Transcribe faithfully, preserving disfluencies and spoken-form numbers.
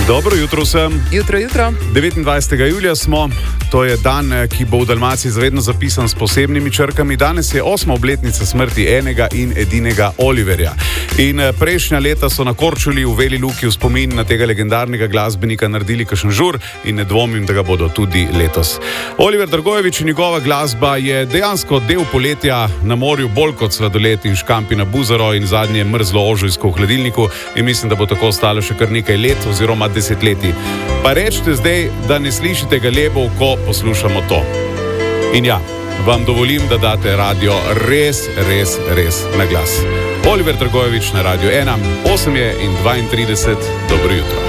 Dobro jutro vsem. Jutro, jutro. devetindvajsetega julija smo, to je dan, ki bo v Dalmaciji zavedno zapisan s posebnimi črkami. Danes je osma obletnica smrti enega in edinega Oliverja. In prejšnja leta so na Korčuli v Veli Luki v spomin na tega legendarnega glasbenika naredili kakšen žur in ne dvomim, da ga bodo tudi letos. Oliver Dragojevič in njegova glasba je dejansko del poletja na morju, bolj kot sladoled in škampi na buzaro in zadnje mrzlo ožujsko v hladilniku, in mislim, da bo tako ostalo še kar nekaj let oziroma desetletij. Pa rečete zdaj, da ne slišite galebov, ko poslušamo to. In ja, vam dovolim, da date radio res, res, res na glas. Oliver Dragojevič na Radio ena, osem je in dvaintrideset, dobro jutro.